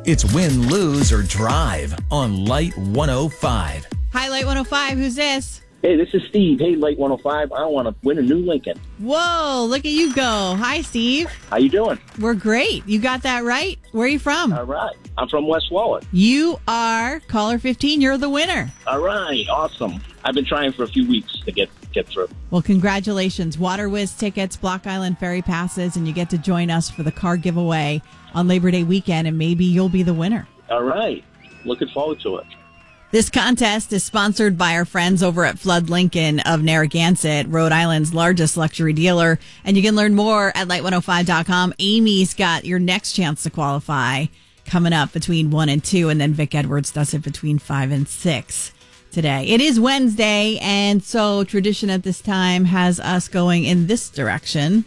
It's Win, Lose, or Drive on Light 105. Hi, Light 105. Who's this? Hey, this is Steve. Hey, Light 105. I want to win a new Lincoln. Whoa, look at you go. Hi, Steve. How you doing? We're great. You got that right. Where are you from? All right. I'm from West Warwick. You are caller 15. You're the winner. All right. Awesome. I've been trying for a few weeks to get through. Well, congratulations. Water Whiz tickets, Block Island Ferry passes, and you get to join us for the car giveaway on Labor Day weekend, and maybe you'll be the winner. All right. Looking forward to it. This contest is sponsored by our friends over at Flood Lincoln of Narragansett, Rhode Island's largest luxury dealer. And you can learn more at light105.com. Amy's got your next chance to qualify coming up between 1 and 2. And then Vic Edwards does it between 5 and 6 today. It is Wednesday. And so tradition at this time has us going in this direction.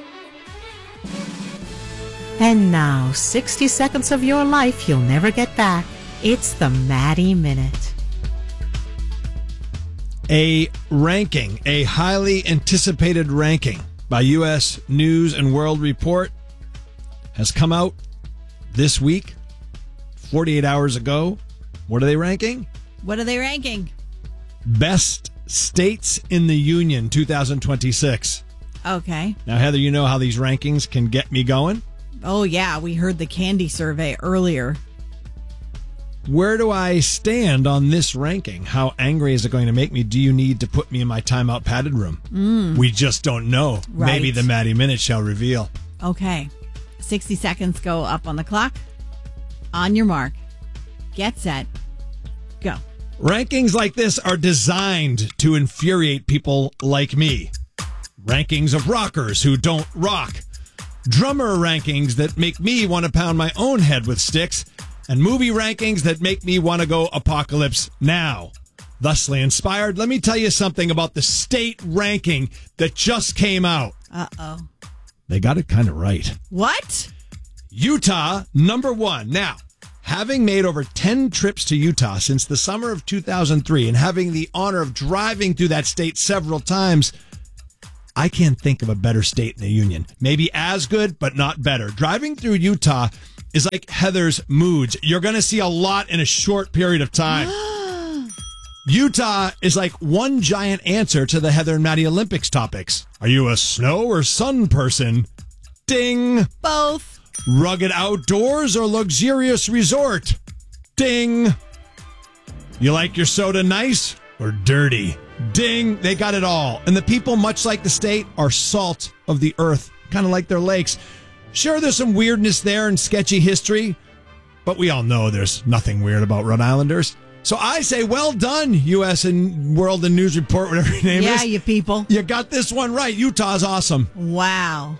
And now, 60 seconds of your life you'll never get back. It's the Maddie Minute. A ranking, a highly anticipated ranking by U.S. News and World Report has come out this week, 48 hours ago. What are they ranking? What are they ranking? Best States in the Union 2026. Okay. Now, Heather, you know how these rankings can get me going? Oh, yeah. We heard the candy survey earlier. Where do I stand on this ranking? How angry is it going to make me? Do you need to put me in my timeout padded room? We just don't know. Right. Maybe the Maddie Minute shall reveal. Okay. 60 seconds go up on the clock. On your mark. Get set. Go. Rankings like this are designed to infuriate people like me. Rankings of rockers who don't rock. Drummer rankings that make me want to pound my own head with sticks. And movie rankings that make me want to go apocalypse now. Thusly inspired, let me tell you something about the state ranking that just came out. Uh-oh. They got it kind of right. What? Utah, number 1. Now, having made over 10 trips to Utah since the summer of 2003 and having the honor of driving through that state several times, I can't think of a better state in the union. Maybe as good, but not better. Driving through Utah is like Heather's moods. You're going to see a lot in a short period of time. Utah is like one giant answer to the Heather and Maddie Olympics topics. Are you a snow or sun person? Ding. Both. Rugged outdoors or luxurious resort? Ding. You like your soda nice or dirty? Ding. They got it all. And the people, much like the state, are salt of the earth, kind of like their lakes. Sure, there's some weirdness there and sketchy history, but we all know there's nothing weird about Rhode Islanders. So I say, well done, U.S. and World and News Report, whatever your name is. Yeah, you people. You got this one right. Utah's awesome. Wow.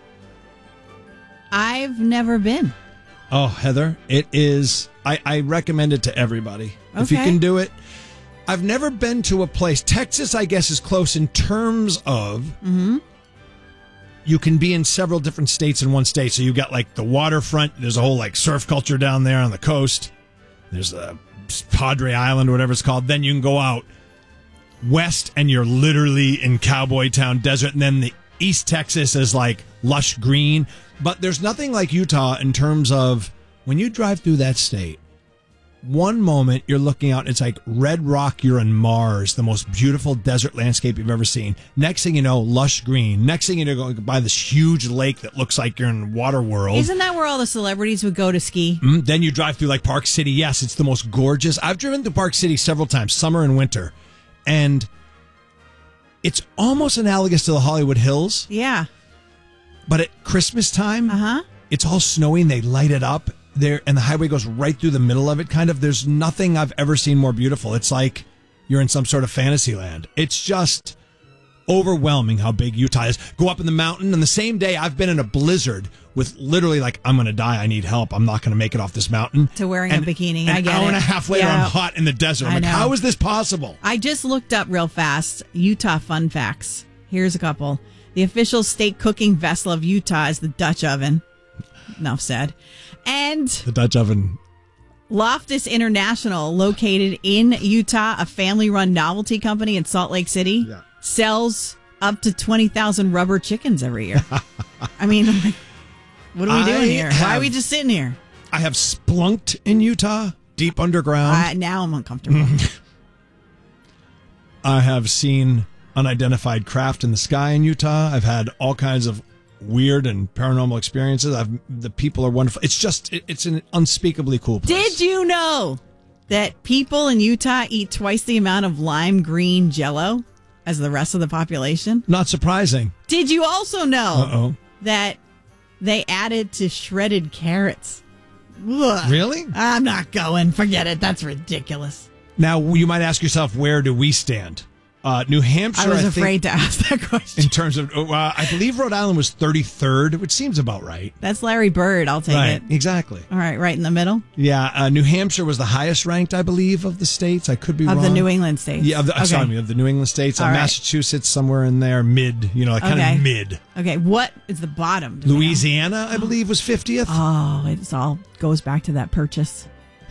I've never been. Oh, Heather, it is. I recommend it to everybody. Okay. If you can do it. I've never been to a place. Texas, I guess, is close in terms of... Mm-hmm. You can be in several different states in one state. So you got like the waterfront. There's a whole like surf culture down there on the coast. There's a Padre Island, whatever it's called. Then you can go out west and you're literally in Cowboy Town Desert. And then the East Texas is like lush green. But there's nothing like Utah in terms of when you drive through that state. One moment you're looking out, it's like red rock, you're in Mars, the most beautiful desert landscape you've ever seen. Next thing you know, lush green. Next thing you know, you're going by this huge lake that looks like you're in Waterworld. Isn't that where all the celebrities would go to ski? Then you drive through like Park City. Yes, it's the most gorgeous. I've driven through Park City several times, summer and winter. And it's almost analogous to the Hollywood Hills. Yeah. But at Christmas time, Uh-huh. it's all snowy and they light it up. There, and the highway goes right through the middle of it, kind of. There's nothing I've ever seen more beautiful. It's like you're in some sort of fantasy land. It's just overwhelming how big Utah is. Go up in the mountain, and the same day I've been in a blizzard with literally like, I'm going to die. I need help. I'm not going to make it off this mountain. To wearing a bikini. I get it. An hour and a half later, Yeah. I'm hot in the desert. I'm I like, know. how is this possible? I just looked up real fast Utah fun facts. Here's a couple. The official state cooking vessel of Utah is the Dutch oven. Enough said. And The Dutch oven. Loftus International, located in Utah, a family-run novelty company in Salt Lake City, sells up to 20,000 rubber chickens every year. I mean, what are we doing here? Why are we just sitting here? I have splunked in Utah, deep underground. Now I'm uncomfortable. I have seen unidentified craft in the sky in Utah. I've had all kinds of weird and paranormal experiences. The people are wonderful. It's an unspeakably cool place. Did you know that people in Utah eat twice the amount of lime green Jell-O as the rest of the population? Not surprising. Did you also know that they added to shredded carrots? Ugh. Really? I'm not going. Forget it. That's ridiculous. Now, you might ask yourself, where do we stand? New Hampshire, I was think, afraid to ask that question. in terms of, I believe Rhode Island was 33rd, which seems about right. That's Larry Bird. I'll take it. Exactly. All right, right in the middle? Yeah, New Hampshire was the highest ranked, I believe, of the states. I could be wrong. Of the New England states. Yeah, of the New England states. All right. Massachusetts, somewhere in there, mid, kind of mid. Okay, what is the bottom? Louisiana, I believe, was 50th. Oh, it all goes back to that purchase.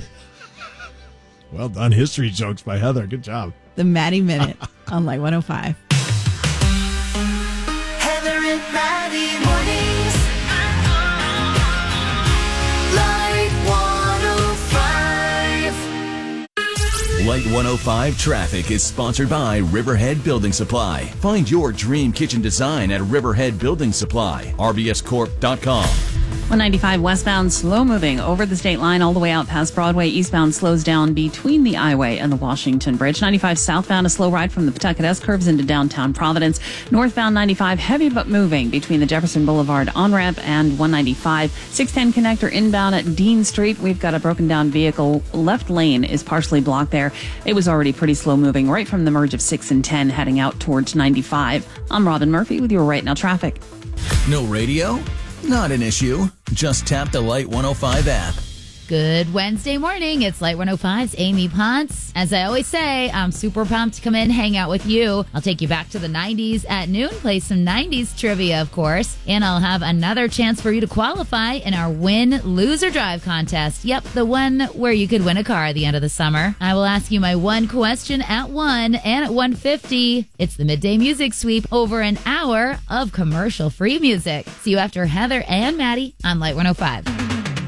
Well done. History jokes by Heather. Good job. The Maddie Minute on Light 105. Heather and Maddie mornings. Light 105. Light 105 traffic is sponsored by Riverhead Building Supply. Find your dream kitchen design at Riverhead Building Supply. RBScorp.com. 195 westbound, slow moving over the state line all the way out past Broadway. Eastbound slows down between the I-Way and the Washington Bridge. 95 southbound, a slow ride from the Pawtucket S-curves into downtown Providence. Northbound 95, heavy but moving between the Jefferson Boulevard on-ramp and 195. 610 connector inbound at Dean Street. We've got a broken down vehicle. Left lane is partially blocked there. It was already pretty slow moving right from the merge of 6 and 10 heading out towards 95. I'm Robin Murphy with your Right Now traffic. No radio? Not an issue. Just tap the Light 105 app. Good Wednesday morning. It's Light 105's Amy Ponce. As I always say, I'm super pumped to come in, hang out with you. I'll take you back to the 90s at noon, play some 90s trivia, of course. And I'll have another chance for you to qualify in our Win, Lose, or Drive contest. Yep, the one where you could win a car at the end of the summer. I will ask you my one question at 1 and at 1:50. It's the Midday Music Sweep, over an hour of commercial-free music. See you after Heather and Maddie on Light 105.